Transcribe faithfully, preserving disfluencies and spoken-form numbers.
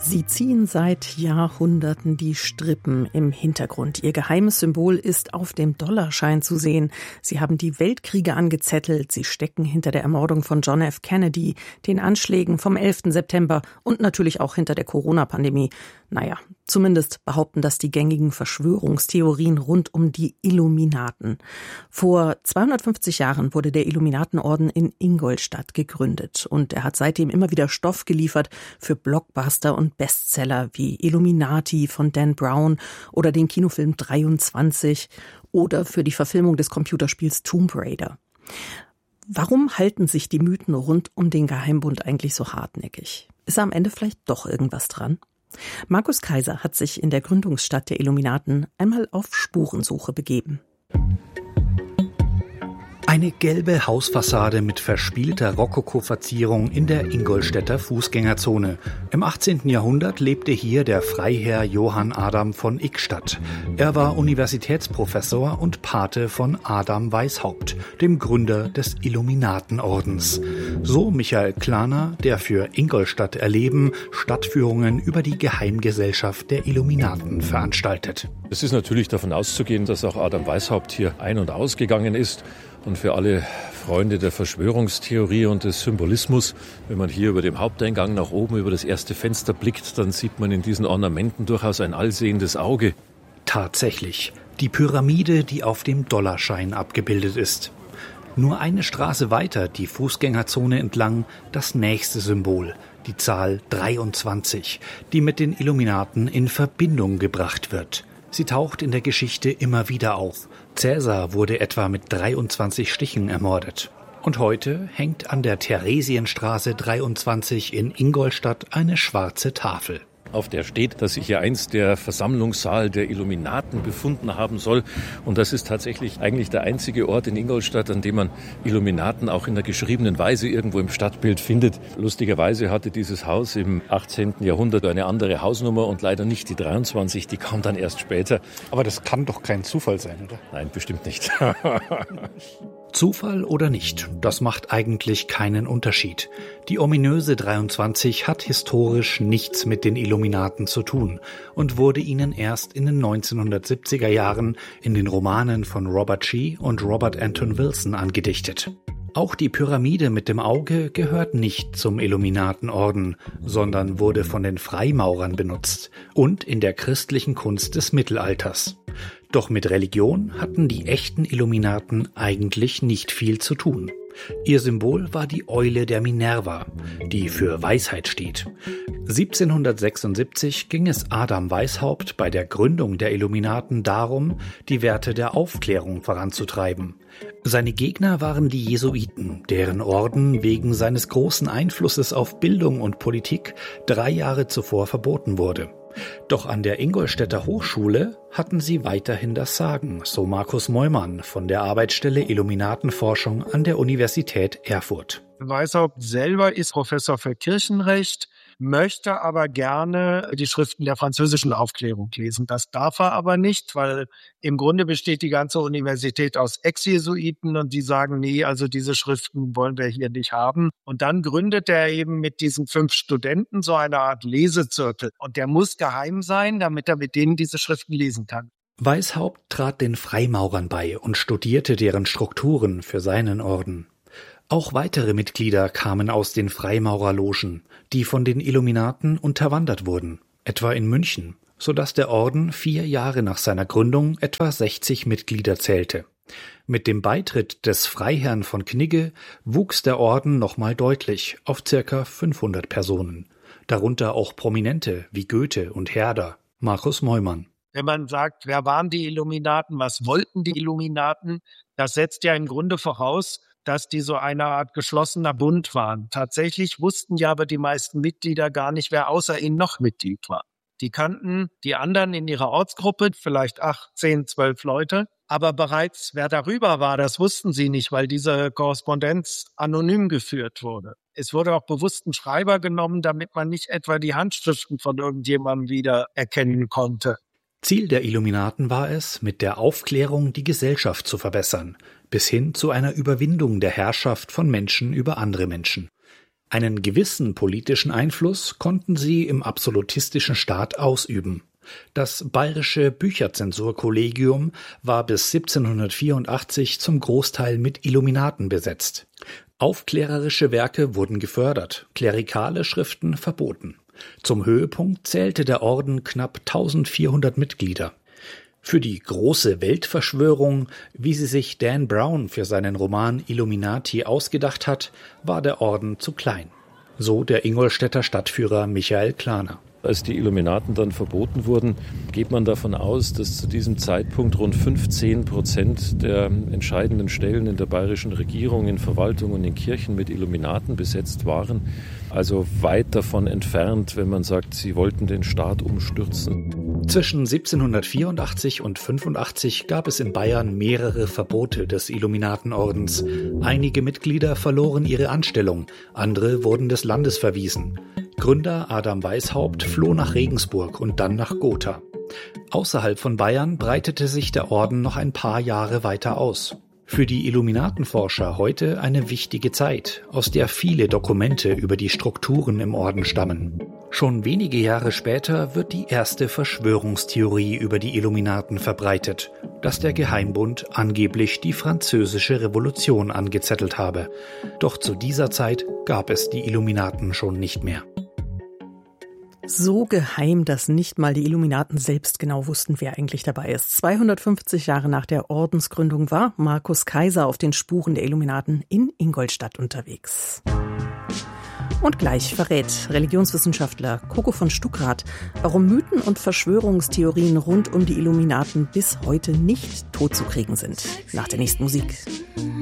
Sie ziehen seit Jahrhunderten die Strippen im Hintergrund. Ihr geheimes Symbol ist auf dem Dollarschein zu sehen. Sie haben die Weltkriege angezettelt. Sie stecken hinter der Ermordung von John F. Kennedy, den Anschlägen vom elften September und natürlich auch hinter der Corona-Pandemie. Naja, zumindest behaupten das die gängigen Verschwörungstheorien rund um die Illuminaten. Vor zweihundertfünfzig Jahren wurde der Illuminatenorden in Ingolstadt gegründet und er hat seitdem immer wieder Stoff geliefert für Blockbuster und Bestseller wie Illuminati von Dan Brown oder den Kinofilm dreiundzwanzig oder für die Verfilmung des Computerspiels Tomb Raider. Warum halten sich die Mythen rund um den Geheimbund eigentlich so hartnäckig? Ist am Ende vielleicht doch irgendwas dran? Markus Kaiser hat sich in der Gründungsstadt der Illuminaten einmal auf Spurensuche begeben. Eine gelbe Hausfassade mit verspielter Rokoko-Verzierung in der Ingolstädter Fußgängerzone. Im achtzehnten Jahrhundert lebte hier der Freiherr Johann Adam von Ickstadt. Er war Universitätsprofessor und Pate von Adam Weishaupt, dem Gründer des Illuminatenordens. So Michael Klaner, der für Ingolstadt Erleben Stadtführungen über die Geheimgesellschaft der Illuminaten veranstaltet. Es ist natürlich davon auszugehen, dass auch Adam Weishaupt hier ein- und ausgegangen ist. Und für alle Freunde der Verschwörungstheorie und des Symbolismus, wenn man hier über dem Haupteingang nach oben über das erste Fenster blickt, dann sieht man in diesen Ornamenten durchaus ein allsehendes Auge. Tatsächlich, die Pyramide, die auf dem Dollarschein abgebildet ist. Nur eine Straße weiter, die Fußgängerzone entlang, das nächste Symbol, die Zahl dreiundzwanzig, die mit den Illuminaten in Verbindung gebracht wird. Sie taucht in der Geschichte immer wieder auf. Cäsar wurde etwa mit dreiundzwanzig Stichen ermordet. Und heute hängt an der Theresienstraße dreiundzwanzig in Ingolstadt eine schwarze Tafel. Auf der steht, dass sich hier einst der Versammlungssaal der Illuminaten befunden haben soll. Und das ist tatsächlich eigentlich der einzige Ort in Ingolstadt, an dem man Illuminaten auch in der geschriebenen Weise irgendwo im Stadtbild findet. Lustigerweise hatte dieses Haus im achtzehnten Jahrhundert eine andere Hausnummer und leider nicht die dreiundzwanzig, die kam dann erst später. Aber das kann doch kein Zufall sein, oder? Nein, bestimmt nicht. Zufall oder nicht, das macht eigentlich keinen Unterschied. Die ominöse dreiundzwanzig hat historisch nichts mit den Illuminaten zu tun und wurde ihnen erst in den neunzehnhundertsiebziger Jahren in den Romanen von Robert Shea und Robert Anton Wilson angedichtet. Auch die Pyramide mit dem Auge gehört nicht zum Illuminatenorden, sondern wurde von den Freimaurern benutzt und in der christlichen Kunst des Mittelalters. Doch mit Religion hatten die echten Illuminaten eigentlich nicht viel zu tun. Ihr Symbol war die Eule der Minerva, die für Weisheit steht. siebzehnhundertsechsundsiebzig ging es Adam Weishaupt bei der Gründung der Illuminaten darum, die Werte der Aufklärung voranzutreiben. Seine Gegner waren die Jesuiten, deren Orden wegen seines großen Einflusses auf Bildung und Politik drei Jahre zuvor verboten wurde. Doch an der Ingolstädter Hochschule hatten sie weiterhin das Sagen, so Markus Meumann von der Arbeitsstelle Illuminatenforschung an der Universität Erfurt. Weishaupt selber ist Professor für Kirchenrecht, möchte aber gerne die Schriften der französischen Aufklärung lesen. Das darf er aber nicht, weil im Grunde besteht die ganze Universität aus Ex-Jesuiten und die sagen, nee, also diese Schriften wollen wir hier nicht haben. Und dann gründet er eben mit diesen fünf Studenten so eine Art Lesezirkel. Und der muss geheim sein, damit er mit denen diese Schriften lesen kann. Weishaupt trat den Freimaurern bei und studierte deren Strukturen für seinen Orden. Auch weitere Mitglieder kamen aus den Freimaurerlogen, die von den Illuminaten unterwandert wurden, etwa in München, sodass der Orden vier Jahre nach seiner Gründung etwa sechzig Mitglieder zählte. Mit dem Beitritt des Freiherrn von Knigge wuchs der Orden nochmal deutlich auf circa fünfhundert Personen, darunter auch Prominente wie Goethe und Herder. Markus Meumann. Wenn man sagt, wer waren die Illuminaten, was wollten die Illuminaten, das setzt ja im Grunde voraus, dass die so eine Art geschlossener Bund waren. Tatsächlich wussten ja aber die meisten Mitglieder gar nicht, wer außer ihnen noch Mitglied war. Die kannten die anderen in ihrer Ortsgruppe, vielleicht acht, zehn, zwölf Leute. Aber bereits wer darüber war, das wussten sie nicht, weil diese Korrespondenz anonym geführt wurde. Es wurde auch bewusst ein Schreiber genommen, damit man nicht etwa die Handschriften von irgendjemandem wieder erkennen konnte. Ziel der Illuminaten war es, mit der Aufklärung die Gesellschaft zu verbessern, bis hin zu einer Überwindung der Herrschaft von Menschen über andere Menschen. Einen gewissen politischen Einfluss konnten sie im absolutistischen Staat ausüben. Das Bayerische Bücherzensurkollegium war bis siebzehnhundertvierundachtzig zum Großteil mit Illuminaten besetzt. Aufklärerische Werke wurden gefördert, klerikale Schriften verboten. Zum Höhepunkt zählte der Orden knapp eintausendvierhundert Mitglieder. Für die große Weltverschwörung, wie sie sich Dan Brown für seinen Roman Illuminati ausgedacht hat, war der Orden zu klein. So der Ingolstädter Stadtführer Michael Klaner. Als die Illuminaten dann verboten wurden, geht man davon aus, dass zu diesem Zeitpunkt rund fünfzehn Prozent der entscheidenden Stellen in der bayerischen Regierung, in Verwaltung und in Kirchen mit Illuminaten besetzt waren. Also weit davon entfernt, wenn man sagt, sie wollten den Staat umstürzen. Zwischen siebzehnhundertvierundachtzig und fünfundachtzig gab es in Bayern mehrere Verbote des Illuminatenordens. Einige Mitglieder verloren ihre Anstellung, andere wurden des Landes verwiesen. Gründer Adam Weishaupt floh nach Regensburg und dann nach Gotha. Außerhalb von Bayern breitete sich der Orden noch ein paar Jahre weiter aus. Für die Illuminatenforscher heute eine wichtige Zeit, aus der viele Dokumente über die Strukturen im Orden stammen. Schon wenige Jahre später wird die erste Verschwörungstheorie über die Illuminaten verbreitet, dass der Geheimbund angeblich die Französische Revolution angezettelt habe. Doch zu dieser Zeit gab es die Illuminaten schon nicht mehr. So geheim, dass nicht mal die Illuminaten selbst genau wussten, wer eigentlich dabei ist. zweihundertfünfzig Jahre nach der Ordensgründung war Markus Kaiser auf den Spuren der Illuminaten in Ingolstadt unterwegs. Und gleich verrät Religionswissenschaftler Coco von Stuckrad, warum Mythen und Verschwörungstheorien rund um die Illuminaten bis heute nicht totzukriegen sind. Nach der nächsten Musik.